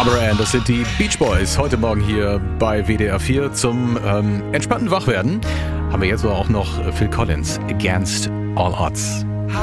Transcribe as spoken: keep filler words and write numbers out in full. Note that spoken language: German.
Barbara Ann, das sind die Beach Boys. Heute Morgen hier bei W D R vier zum ähm, entspannten Wachwerden haben wir jetzt aber auch noch Phil Collins, Against All Odds.